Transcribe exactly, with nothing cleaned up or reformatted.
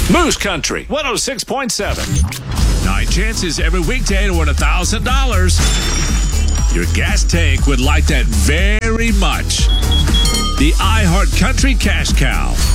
Moose Country, one oh six point seven. Nine chances every weekday to win one thousand dollars. Your gas tank would like that very much. The iHeart Country Cash Cow.